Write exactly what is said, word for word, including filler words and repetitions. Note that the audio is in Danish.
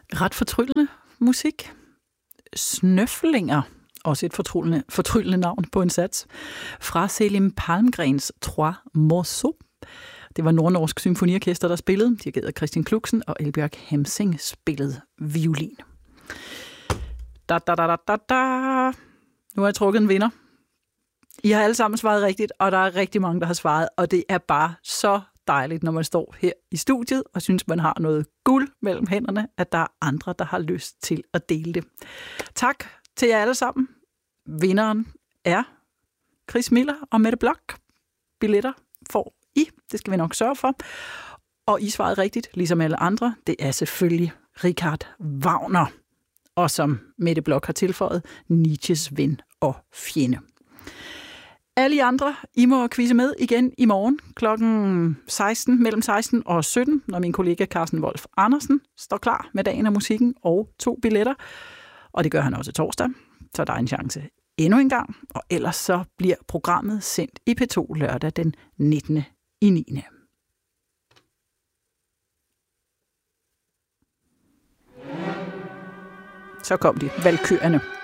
Ret fortryllende musik. Snøflinger, også et fortryllende, fortryllende navn på en sats, fra Selim Palmgrens Trois Morceaux. Det var Nordnorsk Symfoniorkester, der spillede. Dirigeret af Christian Kluxen, og Elbjørg Hemsing spillede violin. Da, da, da, da, da, da. Nu har jeg trukket en vinder. I har alle sammen svaret rigtigt, og der er rigtig mange, der har svaret, og det er bare så dejligt, når man står her i studiet og synes, man har noget guld mellem hænderne, at der er andre, der har lyst til at dele det. Tak til jer alle sammen. Vinderen er Chris Miller og Mette Bloch. Billetter får I. Det skal vi nok sørge for. Og I svarede rigtigt, ligesom alle andre. Det er selvfølgelig Richard Wagner. Og som Mette Bloch har tilføjet, Nietzsches ven og fjende. Alle I andre, I må quizze med igen i morgen klokken seksten, mellem seksten og sytten, når min kollega Carsten Wolf Andersen står klar med Dagen og musikken og to billetter. Og det gør han også torsdag, så der er en chance endnu en gang. Og ellers så bliver programmet sendt i P to lørdag den nittende i niende Så kom de, valgkøerne.